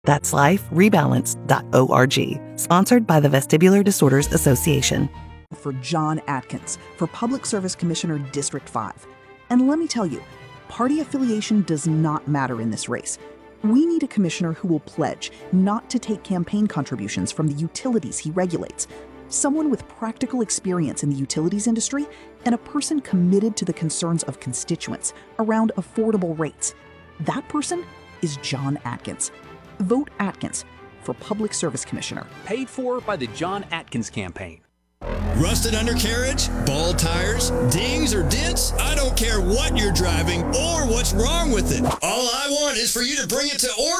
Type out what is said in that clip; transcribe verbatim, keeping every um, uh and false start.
That's life rebalance dot org. Sponsored by the Vestibular Disorders Association. For John Atkins, for Public Service Commissioner District five. And let me tell you, party affiliation does not matter in this race. We need a commissioner who will pledge not to take campaign contributions from the utilities he regulates. Someone with practical experience in the utilities industry and a person committed to the concerns of constituents around affordable rates. That person is John Atkins. Vote Atkins for Public Service Commissioner. Paid for by the John Atkins Campaign. Rusted undercarriage, bald tires, dings or dents? I don't care what you're driving or what's wrong with it. All I want is for you to bring it to order.